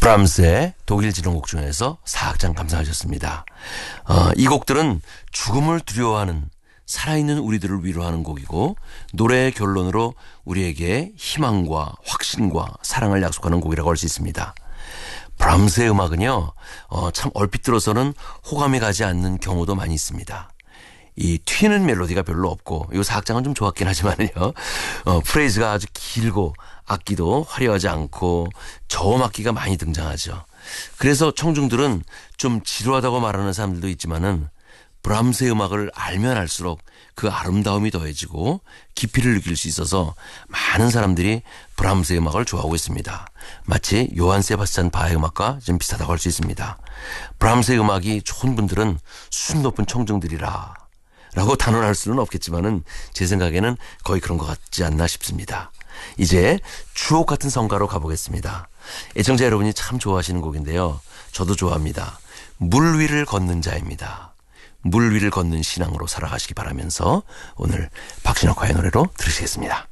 브람스의 독일 진홍곡 중에서 4악장 감상하셨습니다. 이 곡들은 죽음을 두려워하는 살아있는 우리들을 위로하는 곡이고 노래의 결론으로 우리에게 희망과 확신과 사랑을 약속하는 곡이라고 할 수 있습니다. 브람스의 음악은요, 참 얼핏 들어서는 호감이 가지 않는 경우도 많이 있습니다. 이 튀는 멜로디가 별로 없고 이 4악장은 좀 좋았긴 하지만요. 프레이즈가 아주 길고 악기도 화려하지 않고 저음 악기가 많이 등장하죠. 그래서 청중들은 좀 지루하다고 말하는 사람들도 있지만은 브람스의 음악을 알면 알수록 그 아름다움이 더해지고 깊이를 느낄 수 있어서 많은 사람들이 브람스의 음악을 좋아하고 있습니다. 마치 요한 세바스찬 바의 음악과 좀 비슷하다고 할 수 있습니다. 브람스의 음악이 좋은 분들은 수준 높은 청중들이라 라고 단언할 수는 없겠지만은 제 생각에는 거의 그런 것 같지 않나 싶습니다. 이제 주옥 같은 성가로 가보겠습니다. 애청자 여러분이 참 좋아하시는 곡인데요. 저도 좋아합니다. 물 위를 걷는 자입니다. 물 위를 걷는 신앙으로 살아가시기 바라면서 오늘 박신옥화의 노래로 들으시겠습니다.